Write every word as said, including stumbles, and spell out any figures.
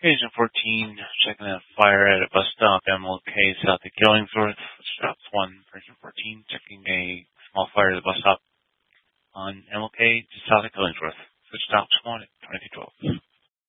Agent fourteen, checking a fire at a bus stop, M L K, south of Killingsworth. Stops one, Agent fourteen, checking a small fire at the bus stop on M L K, just south of Killingsworth. Switch stops one at twenty-two twelve.